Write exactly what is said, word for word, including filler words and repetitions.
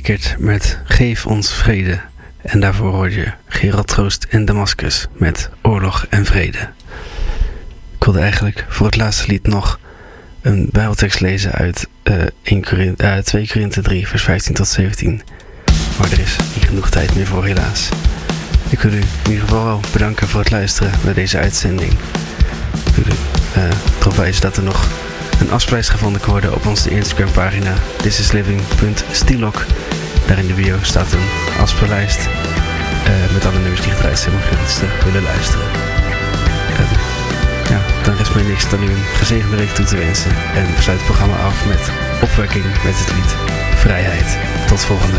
Rickert met Geef ons vrede. En daarvoor hoorde je Gerald Troost in Damascus met Oorlog en Vrede. Ik wilde eigenlijk voor het laatste lied nog een bijbeltekst lezen uit uh, één Korinthe, uh, twee Korinthe drie vers vijftien tot zeventien. Maar er is niet genoeg tijd meer voor, helaas. Ik wil u in ieder geval wel bedanken voor het luisteren naar deze uitzending. Ik wil u uh, erop wijzen dat er nog een afspraak gevonden kan worden op onze Instagram pagina thisisliving punt stilok. Daar in de bio staat een afspeellijst uh, met alle nummers die gedraaid zijn, mocht je iets te willen luisteren. Uh, ja, dan rest mij niks dan u een gezegende week toe te wensen. En we sluiten het programma af met opwekking met het lied Vrijheid. Tot volgende.